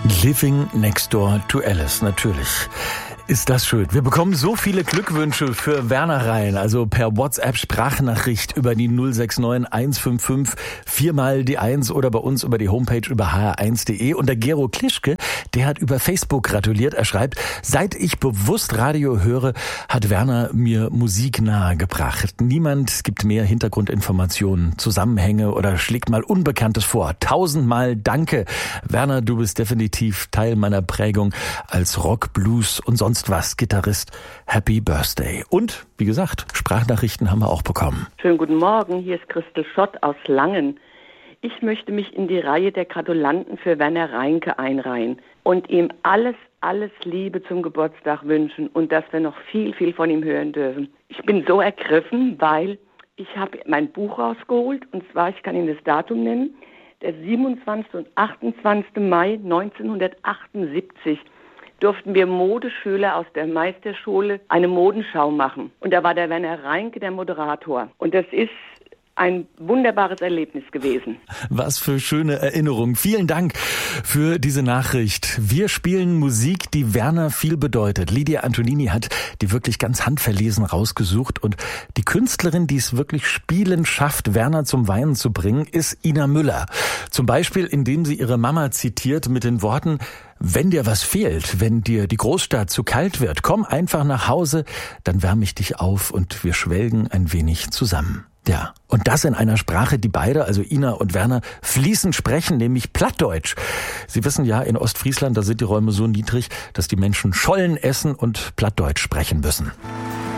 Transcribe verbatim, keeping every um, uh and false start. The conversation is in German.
Living Next Door to Alice, natürlich. Ist das schön. Wir bekommen so viele Glückwünsche für Werner rein, also per WhatsApp-Sprachnachricht über die null sechs neun eins fünf fünf viermal die eins oder bei uns über die Homepage über h r eins punkt de. Und der Gero Klischke, der hat über Facebook gratuliert. Er schreibt, seit ich bewusst Radio höre, hat Werner mir Musik nahegebracht. Niemand gibt mehr Hintergrundinformationen, Zusammenhänge oder schlägt mal Unbekanntes vor. Tausendmal danke. Werner, du bist definitiv Teil meiner Prägung als Rock, Blues und sonst was Gitarrist. Happy Birthday. Und, wie gesagt, Sprachnachrichten haben wir auch bekommen. Schönen guten Morgen, hier ist Christel Schott aus Langen. Ich möchte mich in die Reihe der Gratulanten für Werner Reinke einreihen und ihm alles, alles Liebe zum Geburtstag wünschen und dass wir noch viel, viel von ihm hören dürfen. Ich bin so ergriffen, weil ich habe mein Buch rausgeholt und zwar, ich kann Ihnen das Datum nennen, der siebenundzwanzigste und achtundzwanzigste Mai neunzehnhundertachtundsiebzig durften wir Modeschüler aus der Meisterschule eine Modenschau machen. Und da war der Werner Reinke der Moderator. Und das ist ein wunderbares Erlebnis gewesen. Was für schöne Erinnerungen. Vielen Dank für diese Nachricht. Wir spielen Musik, die Werner viel bedeutet. Lydia Antonini hat die wirklich ganz handverlesen rausgesucht. Und die Künstlerin, die es wirklich spielend schafft, Werner zum Weinen zu bringen, ist Ina Müller. Zum Beispiel, indem sie ihre Mama zitiert mit den Worten: Wenn dir was fehlt, wenn dir die Großstadt zu kalt wird, komm einfach nach Hause, dann wärme ich dich auf und wir schwelgen ein wenig zusammen. Ja, und das in einer Sprache, die beide, also Ina und Werner, fließend sprechen, nämlich Plattdeutsch. Sie wissen ja, in Ostfriesland, da sind die Räume so niedrig, dass die Menschen Schollen essen und Plattdeutsch sprechen müssen.